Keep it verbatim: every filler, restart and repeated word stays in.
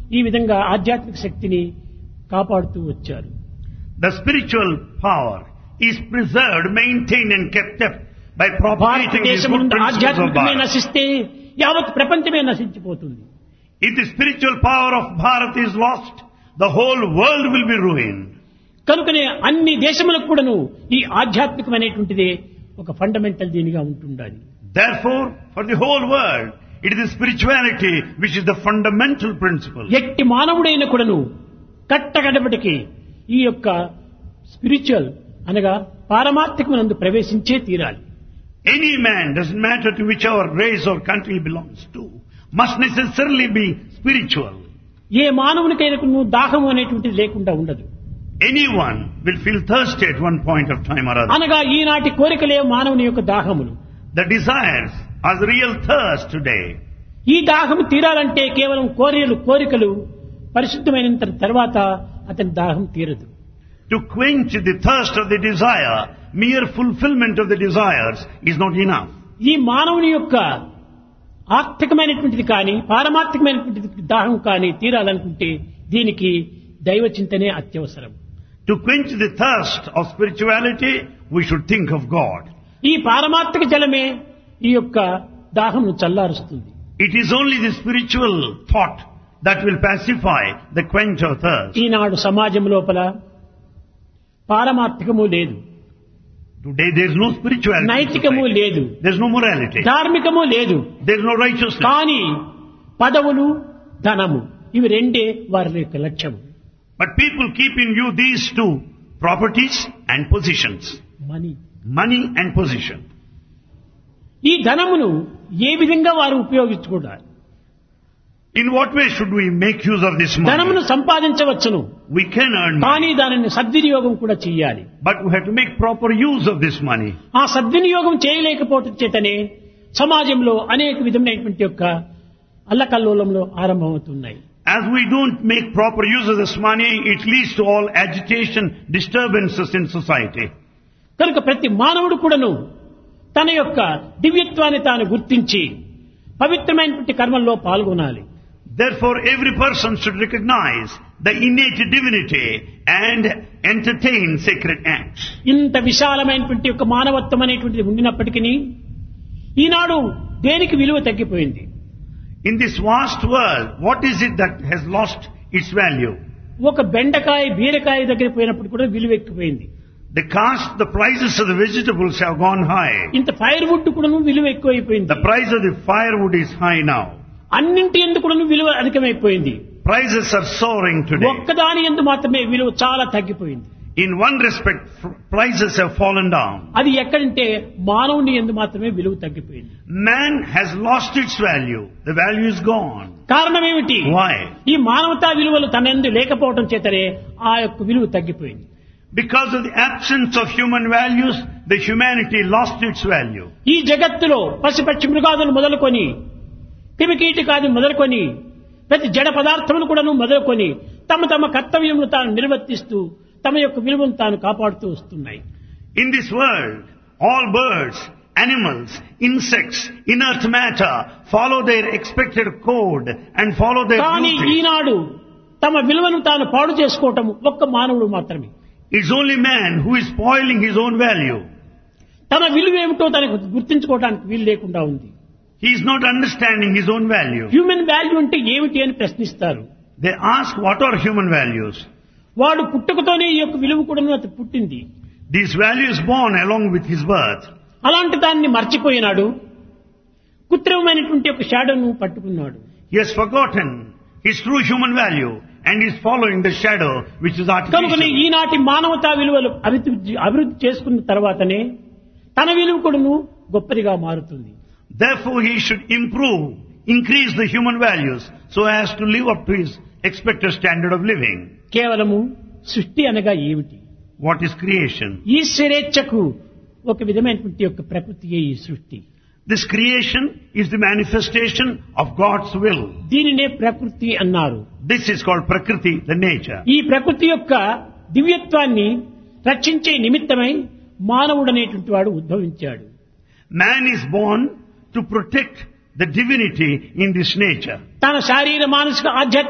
ఈ విధంగా ఆధ్యాత్మిక శక్తిని కాపాడుతూ వచ్చారు. The spiritual power is preserved, maintained and kept up by propagating these good principles of ఆధ్యాత్మికమే Bharat. నశిస్తే యావత్ ప్రపంచమే నశించిపోతుంది. If the spiritual power of Bharat is lost, the whole world will be ruined. కనుకనే అన్ని దేశములకు కూడాను ఈ ఆధ్యాత్మికమైనటువంటిదే ఒక ఫండమెంటల్ దీనిగా ఉంటుండాలి. Therefore, for the whole world, it is the spirituality which is the fundamental principle. ఎట్టి మానవుడైన కూడాను కట్టగడపటికి ఈ యొక్క స్పిరిచువల్ అనగా పారమార్థికమునందు ప్రవేశించే తీరాలి. Any man, doesn't matter to whichever race or country he belongs to, must necessarily be spiritual. ఏ మానవునికైనా దాహం అనేటువంటిది లేకుండా ఉండదు. Anyone will feel thirsty at one point of time or other. అనగా ఈనాటి కోరికలే మానవుని యొక్క దాహములు. The desires are the real thirst today. ఈ దాహము తీరాలంటే కేవలం కోరికలు కోరికలు పరిశుద్ధమైన తర్వాత అతని దాహం తీరదు. To quench the thirst of the desire, mere fulfillment of the desires is not enough. ఈ మానవుని యొక్క ఆర్థికమైనటువంటిది కానీ పారమార్థికమైనటువంటిది దాహం కానీ తీరాలనుకుంటే దీనికి దైవ చింతనే అత్యవసరం. To quench the thirst of spirituality, we should think of God. ఈ పారమార్థిక జలమే ఈ యొక్క దాహంను చల్లారుస్తుంది. It is only the spiritual thought that will pacify the quench of thirst. ఈనాడు సమాజం లోపల పారమార్థికము లేదు, Today there is no spirituality. నైతికము లేదు, There is no morality. ధార్మికము లేదు. There is no righteousness. కానీ పదవులు ధనము ఇవి రెండే వారి యొక్క లక్ష్యం. But people keep in view these two, properties and positions. Money Money and position. ఈ ధనమును ఏ విధంగా వారు ఉపయోగించుకోవాలి? In what way should we make use of this ధనమును money? సంపాదించవచ్చును, We can earn money, కానీ దానిని సద్వినియోగం కూడా చేయాలి. but we have to make proper use of this money. ఆ సద్వినియోగం చేయలేకపోవటం చేతనే సమాజంలో అనేక విధమైనటువంటి యొక్క అల్లకల్లోలంలో ఆరంభమవుతున్నాయి. As we don't make proper use of this money, it leads to all agitation, disturbances in society. కనుక ప్రతి మానవుడు కూడాను తన యొక్క దివ్యత్వాన్ని తాను గుర్తించి పవిత్రమైనటువంటి కర్మల్లో పాల్గొనాలి. Therefore, every person should recognize the innate divinity and entertain sacred acts. ఇంత విశాలమైనటువంటి యొక్క మానవత్వం అనేటువంటిది ఉండినప్పటికీ ఈనాడు దేనికి విలువ తగ్గిపోయింది? In this vast world, what is it that has lost its value? ఒక బెండకాయ బీరకాయ దగ్గర పోయినప్పుడు కూడా విలువ ఎక్కిపోయింది. The cost, the prices of the vegetables have gone high. ఇంత ఫైర్ వుడ్ కూడా విలువ ఎక్కువైపోయింది. The price of the firewood is high now. అన్నింటి ఎందుకు కూడా విలువ అధికమైపోయింది. Prices are soaring today. ఒక్కదాని ఎందు మాత్రమే విలువ చాలా తగ్గిపోయింది. In one respect, f- prices have fallen down. అది ఎక్కడంటే మానవుని ఎందు మాత్రమే విలువ తగ్గిపోయింది. Man has lost its value. The value is gone. కారణం ఏమిటి? Why? ఈ మానవతా విలువలు తన ఎందు లేకపోవడం చేతనే ఆ యొక్క విలువ తగ్గిపోయింది. Because of the absence of human values, the humanity lost its value. ఈ జగత్తులో పశుపక్షి మృగాదులు మొదలుకొని క్రిమికీటకాది మొదలుకొని ప్రతి జడ పదార్థములు కూడాను మొదలుకొని తమ తమ కర్తవ్యమును తాను నిర్వర్తిస్తూ తమ యొక్క విలువను తాను కాపాడుతూ వస్తున్నాయి. In this world, all birds, animals, insects, inert matter follow their expected code and follow their కానీ blueprint. ఈనాడు తమ విలువను తాను పాడు చేసుకోవటం ఒక్క మానవుడు మాత్రమే. It's only man who is spoiling his own value. తన విలువ ఏమిటో తనకు గుర్తించుకోవడానికి వీలు లేకుండా ఉంది. He is not understanding his own value. Human value అంటే ఏమిటి అని ప్రశ్నిస్తారు. They ask, what are human values? వాడు పుట్టుకతోనే ఈ యొక్క విలువ కూడా అతను పుట్టింది. This value is born along with his birth. అలాంటి దాన్ని మర్చిపోయినాడు, కృత్రిమమైనటువంటి ఒక షాడోను పట్టుకున్నాడు. He has forgotten his true human value and is following the shadow which is కనుకనే artificial. ఈనాటి మానవతా విలువలు అభివృద్ధి అభివృద్ధి చేసుకున్న తర్వాతనే తన విలువ కూడాను గొప్పదిగా మారుతుంది. Therefore, he should improve, increase the human values so as to live up to his expected standard of living. కేవలము సృష్టి అనగా ఏమిటి? What is creation? ఈశ్వరేచ్ఛకు ఒక విధమైనటువంటి యొక్క ప్రకృతియే ఈ సృష్టి. This creation is the manifestation of God's will. దీనినే ప్రకృతి అన్నారు. This is called Prakriti, the nature. ఈ ప్రకృతి యొక్క దివ్యత్వాన్ని రక్షించే నిమిత్తమై మానవుడు అనేటువంటి వాడు ఉద్భవించాడు. Man is born to protect the divinity in this nature. తన శారీర మానసిక ఆధ్యాత్మిక